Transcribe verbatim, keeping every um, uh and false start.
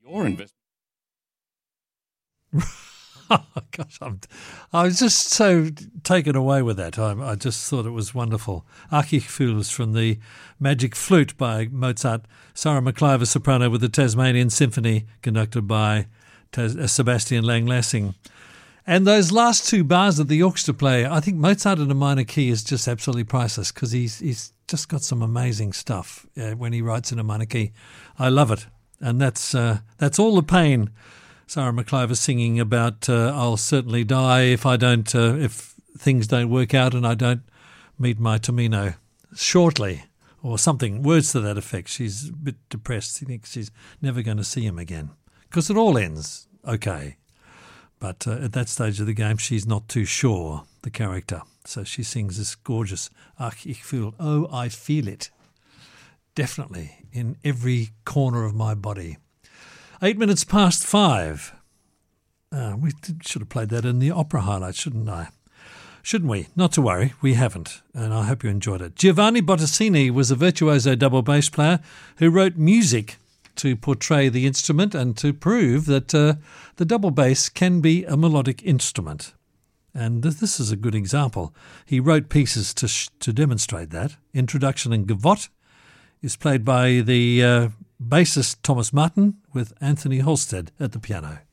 Your investment. Oh, gosh, I'm, I was just so taken away with that. I, I just thought it was wonderful. Archiefuels from the Magic Flute by Mozart. Sarah McIver, soprano, with the Tasmanian Symphony, conducted by Tas- uh, Sebastian Lang-Lassing. And those last two bars that the orchestra play, I think Mozart in a minor key is just absolutely priceless because he's he's just got some amazing stuff uh, when he writes in a minor key. I love it. And that's uh, that's all the pain. Sarah McIver singing about uh, I'll certainly die if I don't, uh, if things don't work out and I don't meet my Tamino shortly or something, words to that effect. She's a bit depressed. She thinks she's never going to see him again because it all ends okay. But uh, at that stage of the game, she's not too sure, the character. So she sings this gorgeous, Ach, ich fühl, oh, I feel it. Definitely in every corner of my body. Eight minutes past five. Uh, we did, should have played that in the opera highlights, shouldn't I? Shouldn't we? Not to worry, we haven't, and I hope you enjoyed it. Giovanni Bottesini was a virtuoso double bass player who wrote music to portray the instrument and to prove that uh, the double bass can be a melodic instrument. And this is a good example. He wrote pieces to sh- to demonstrate that. Introduction and Gavotte is played by the uh, bassist Thomas Martin with Anthony Halstead at the piano.